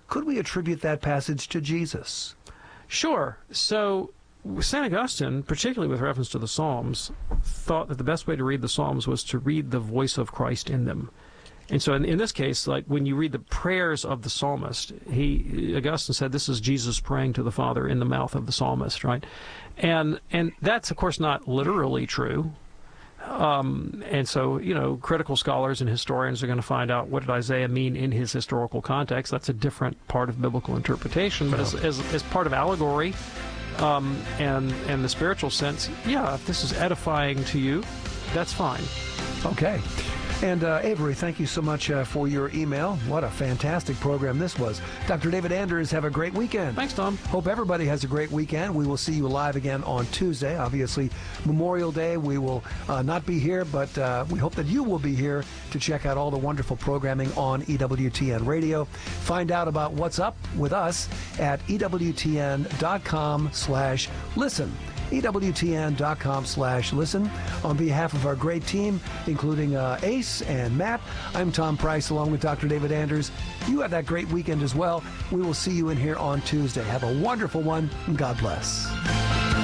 could we attribute that passage to Jesus? Sure. So St. Augustine, particularly with reference to the Psalms, thought that the best way to read the Psalms was to read the voice of Christ in them. And so in this case, like when you read the prayers of the psalmist, Augustine said this is Jesus praying to the Father in the mouth of the psalmist, right? And that's, of course, not literally true. And so, critical scholars and historians are going to find out what did Isaiah mean in his historical context. That's a different part of biblical interpretation. But as part of allegory and the spiritual sense, yeah, if this is edifying to you, that's fine. Okay. And Avery, thank you so much for your email. What a fantastic program this was. Dr. David Anders, have a great weekend. Thanks, Tom. Hope everybody has a great weekend. We will see you live again on Tuesday. Obviously, Memorial Day, we will not be here, but we hope that you will be here to check out all the wonderful programming on EWTN Radio. Find out about what's up with us at EWTN.com/listen. EWTN.com/listen. On behalf of our great team, including Ace and Matt, I'm Tom Price along with Dr. David Anders. You have that great weekend as well. We will see you in here on Tuesday. Have a wonderful one, and God bless.